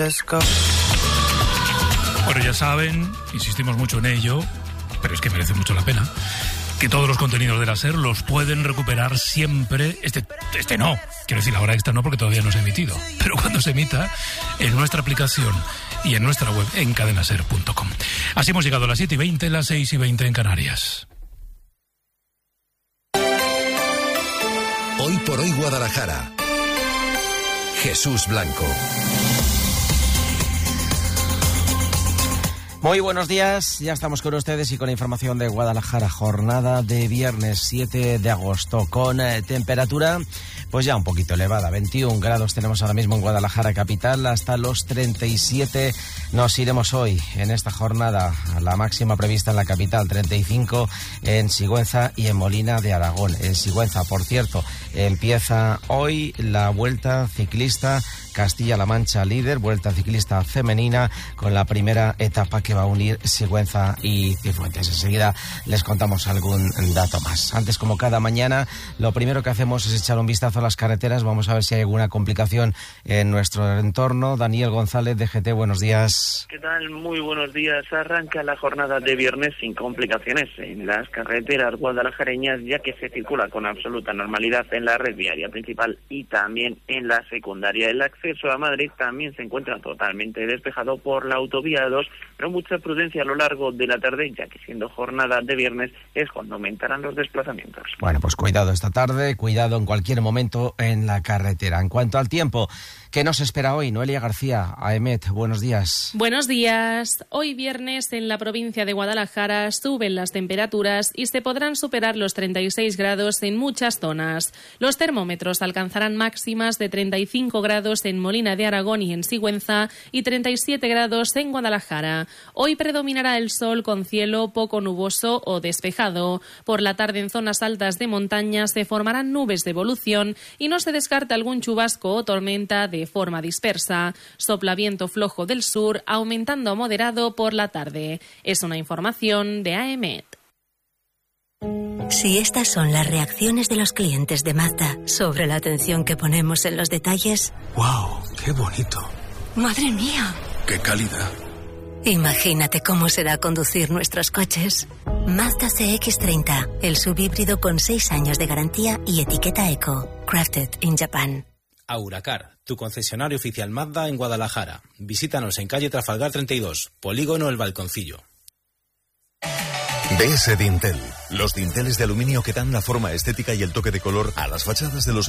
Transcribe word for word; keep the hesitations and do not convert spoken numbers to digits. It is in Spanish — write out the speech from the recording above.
Bueno, ya saben, insistimos mucho en ello, pero es que merece mucho la pena, que todos los contenidos de la SER los pueden recuperar siempre. Este, este no, quiero decir, la hora extra no, porque todavía no se ha emitido, pero cuando se emita, en nuestra aplicación y en nuestra web, en cadena ser punto com. Así hemos llegado a las siete y veinte, las seis y veinte en Canarias. Hoy por hoy Guadalajara. Jesús Blanco. Muy buenos días, ya estamos con ustedes y con la información de Guadalajara, jornada de viernes siete de agosto, con eh, temperatura pues ya un poquito elevada, veintiún grados tenemos ahora mismo en Guadalajara capital, hasta los treinta y siete nos iremos hoy en esta jornada, la máxima prevista en la capital, treinta y cinco en Sigüenza y en Molina de Aragón. En Sigüenza, por cierto, empieza hoy la Vuelta Ciclista Castilla-La Mancha líder, Vuelta Ciclista femenina, con la primera etapa que va a unir Sigüenza y Cifuentes. Enseguida les contamos algún dato más. Antes, como cada mañana, lo primero que hacemos es echar un vistazo a las carreteras. Vamos a ver si hay alguna complicación en nuestro entorno. Daniel González, D G T, buenos días. ¿Qué tal? Muy buenos días. Arranca la jornada de viernes sin complicaciones en las carreteras guadalajareñas, ya que se circula con absoluta normalidad en la red viaria principal y también en la secundaria. El acceso a Madrid también se encuentra totalmente despejado por la autovía dos, pero mucha prudencia a lo largo de la tarde, ya que siendo jornada de viernes es cuando aumentarán los desplazamientos. Bueno, pues cuidado esta tarde, cuidado en cualquier momento en la carretera. En cuanto al tiempo, ¿qué nos espera hoy? Noelia García, A E M E T, buenos días. Buenos días. Hoy viernes en la provincia de Guadalajara suben las temperaturas y se podrán superar los treinta y seis grados en muchas zonas. Los termómetros alcanzarán máximas de treinta y cinco grados en Molina de Aragón y en Sigüenza y treinta y siete grados en Guadalajara. Hoy predominará el sol con cielo poco nuboso o despejado. Por la tarde en zonas altas de montaña se formarán nubes de evolución y no se descarta algún chubasco o tormenta de forma dispersa. Sopla viento flojo del sur, aumentando a moderado por la tarde. Es una información de A E M E T. Si estas son las reacciones de los clientes de Mazda sobre la atención que ponemos en los detalles... ¡Wow! ¡Qué bonito! ¡Madre mía! ¡Qué calidad! Imagínate cómo será conducir nuestros coches. Mazda C X treinta, el subhíbrido con seis años de garantía y etiqueta Eco. Crafted in Japan. Auracar, tu concesionario oficial Mazda en Guadalajara. Visítanos en calle Trafalgar treinta y dos, Polígono El Balconcillo. D S Dintel, los dinteles de aluminio que dan la forma estética y el toque de color a las fachadas de los